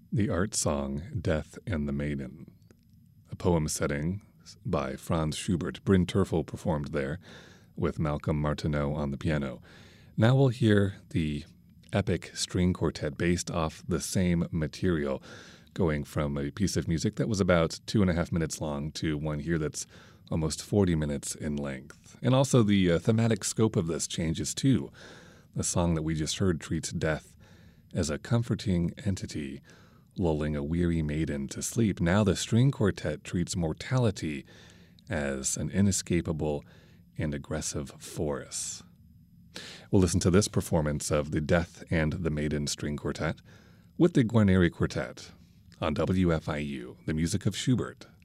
The art song Death and the Maiden, a poem setting by Franz Schubert. Bryn Terfel performed there with Malcolm Martineau on the piano. Now we'll hear the epic string quartet based off the same material, going from a piece of music that was about 2.5 minutes long to one here that's almost 40 minutes in length. And also the thematic scope of this changes too. The song that we just heard treats death as a comforting entity, lulling a weary maiden to sleep. Now the string quartet treats mortality as an inescapable and aggressive force. We'll listen to this performance of the Death and the Maiden String Quartet with the Guarneri Quartet on WFIU, the music of Schubert.